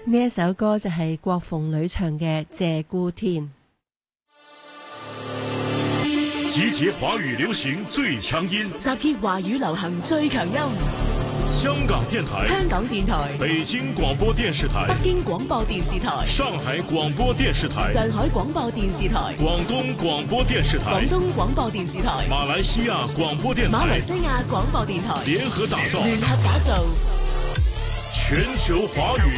呢一首歌就係郭鳳女唱嘅《鷓鴣天》。 集結華語流行最強音， 集結華語流行最強音。 香港電台、 香港電台、 北京廣播電視台、 北京廣播電視台、 上海廣播電視台、 上海廣播電視台、 廣東廣播電視台、 廣東廣播電視台、 馬來西亞廣播電台、 馬來西亞廣播電台聯合打造全球華語